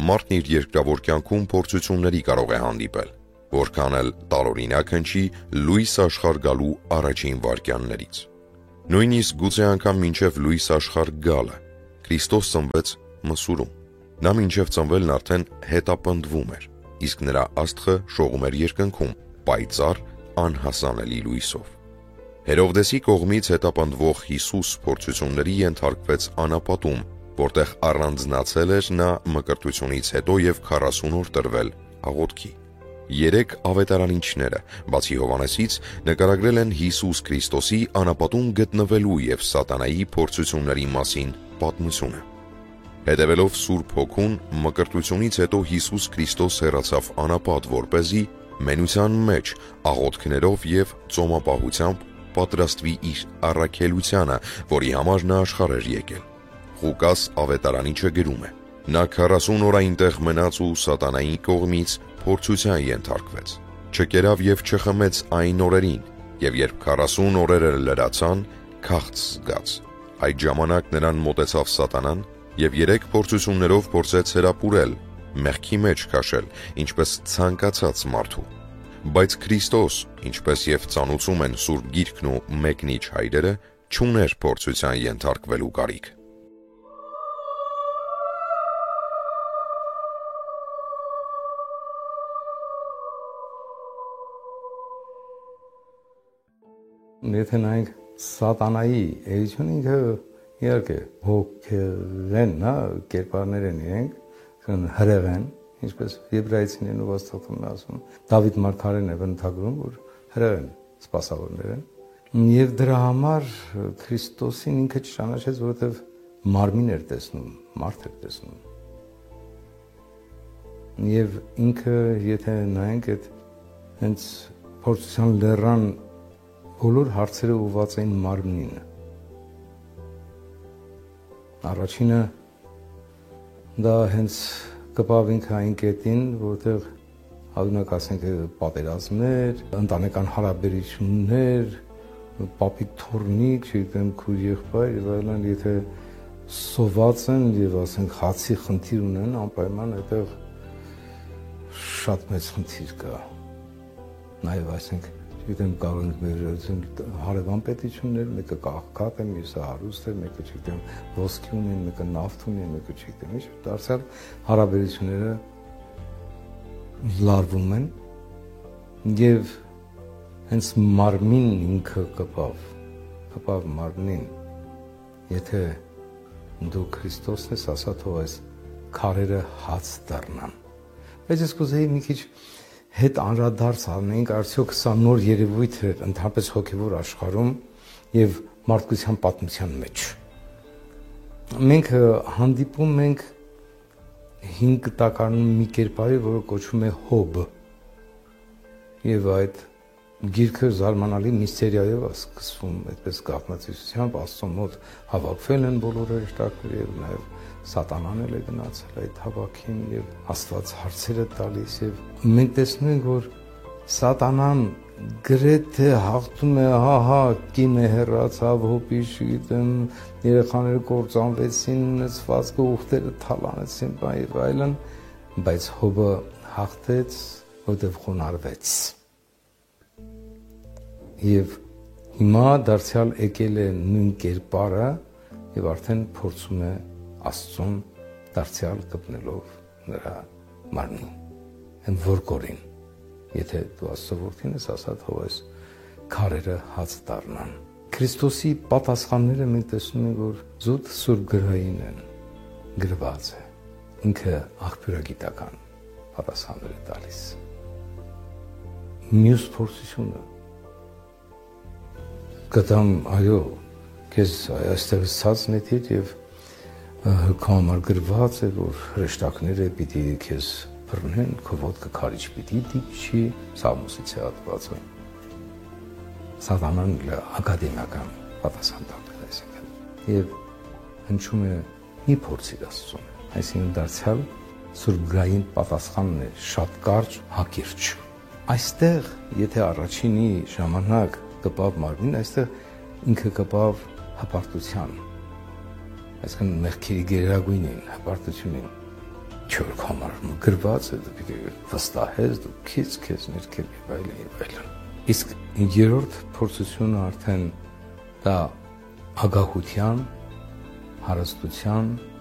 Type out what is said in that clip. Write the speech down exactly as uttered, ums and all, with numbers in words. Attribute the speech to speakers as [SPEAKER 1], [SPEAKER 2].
[SPEAKER 1] մարդն իր երկրավոր կյանքում փորձությունների կարող է հանդիպել, որքան էլ տարօրինակ հնչի լույս աշխարհ գալու առաջին վայրկյաններից։ Նույնիսկ գուցե անգամ մինչև լույս աշխարհ գալը Քրիստոս ծնվեց մսուրում։ Նա մինչև ծնվելն արդեն հետապնդվում էր, իսկ նրա աստղը շողում էր երկնքում պայծառ անհասանելի լույսով։ Հերովդեսի կողմից հետապնդվող Հիսուս փորձությունների ենթարկվեց անապատում, որտեղ առանձնացել էր նա մկրտությունից հետո և քառասուն օր տրվել աղոթքի։ Երեք ավետարանիչները, բացի Հովհաննեսից, նկարագրել են Հիսուս Քրիստոսի անապատում գտնվելու և սատանայի փորձությունների մասին պատմությունը։ Հետևելով Սուրբ Հոգուն, մկրտությունից հետո Հիսուս Քրիստոս հեռացավ անապատ, որպեսզի մենության մեջ աղոթքներով և ծոմապահությամբ պատրաստվի իր առաքելությանը, որի համար նա աշխարհ էր եկել։ Ղուկաս ավետարանիչը գրում է. նա քառասուն օր այնտեղ մնաց ու սատանայի կողմից փորձության ենթարկվեց։ Չկերավ և չխմեց այն օրերին, և երբ քառասուն օրերը լրացան, քաղց զգաց։ Այդ ժամանակ նրան մոտեցավ սատանան և երեք փորձություններով փորձեց հրապուրել, մեղքի մեջ քաշել, ինչպես ցանկացած մարդու։ Բայց Քրիստոս, ինչպես և ծանուցում են Սուրբ Գիրքն ու մեկնիչ հայրերը, չուներ փորձության ենթարկվելու կարիք։
[SPEAKER 2] Եթե նայենք սատանայի էությունը, ինքը իհարկե հոգեղեն, նա կերպարներ են իրենք, հրեղ են, ինչպես եբրայեցիներն ու Աստվածում է ասում։ Դավիթ մարգարեն է բնութագրում, որ հրեղ են, սպասավորներ են։ Եվ դրա համար Քրիստոսին ինքը չճանաչեց, որովհետև մարմին էր տեսնում, մարդ էր տեսնում։ Եվ ինքը, եթե նայենք այդ հենց փորձության լեռան բոլոր հարցերը ուղղված էին մարմնին։ Առաջինը դա հենց կպավ ինքը այն կետին, որտեղ օրինակ ասենք պատերազմներ, ընտանեկան հարաբերություններ, պապիկ թոռնիկ, չգիտեմ, քույր եղբայր եւ այլն, եթե սոված են եւ ասենք հացի խնդիր ունեն, անպայման այդտեղ շատ մեծ խնդիր կա։ Նաեւ ասենք Գիտեմ կարող ենք մեր հարևան պետություններ, մեկը կաղքատ է, մյուսը հարուստ է, մեկը չգիտեմ ոսկի ունեն, մեկը նավթ ունեն, մեկը չգիտեմ ինչ, դարձյալ հարաբերությունները լարվում են եւ հենց մարմին ինքը կպավ, կպավ մարմնին, եթե դու Քրիստոսն ես, ասա թող այս քարերը հաց դառնան։ Բայց ես կուզեի մի քիչ հետ անդրադարձ անենք, արդյոք սա նոր երևույթ էր ընդհանրապես հոգևոր աշխարհում եւ մարդկության պատմության մեջ։ Մենք հանդիպում ենք հին կտակարանում մի կերպարի, որը կոչվում է Հոբ։ Եվ այդ գիրքը զարմանալի միստերիայով է սկսվում, այդպես գաղտնացիությամբ Աստծո մոտ հավաքվել են բոլոր հրեշտակները եւ նաեւ Սատանան էլ է գնացել այդ հավաքին եւ Աստված հարցերը տալիս եւ մենք տեսնում ենք, որ Սատանան գրեթե հաղթում է, հա-հա, կինը հեռացավ, հոբի, չգիտեմ, երեխաները կործանվեցին, նծվածքը ուխտերը թալանեցին, եւ այլն, բայց Հոբը հաղթեց, որտեղ խոնարհվեց։ Եվ հիմա դարձյալ եկել է նույն կերպարը եւ արդեն փորձում է Աստծուն դարձյալ կպնելով նրա մարմնին։ Են որ կորին, եթե դու Աստծո որդին ես, ասա թող այս քարերը հաց դառնան։ Քրիստոսի պատասխանները մենք տեսնում ենք, որ զուտ Սուրբ գրային են, գրված է։ Ինքը աղբյուրագիտական պատասխաններ է տալիս։ Մյուս փորձությունը կտամ, այո, քեզ այստեղից ցած նետիր եւ քո համար գրված է, որ հրեշտակները պիտի քեզ բռնեն, քո ոտքը քարիչ պիտի դիպչի, Սաղմոսից է հատվածը։ Սատանան ակադեմիական պատասխան տալիս, այսինքն։ Եվ հնչում է մի փորձիր Աստծուն, այսինքն դարձյալ սուրբգային պատասխանն է, շատ կարճ, հակիրճ։ Այստեղ, եթե առաջինի ժամանակ կպավ մարմին, այստեղ ինքը կպավ հպարտության, այսինքն մեղքերի գերագույնին, հպարտությունին, որ քո համար գրված է, դու պիտի վստահես, դու քիչ քեզ ներքև եւ այլն եւ այլն։ Իսկ երրորդ փորձությունը արդեն դա ագահության, հարստության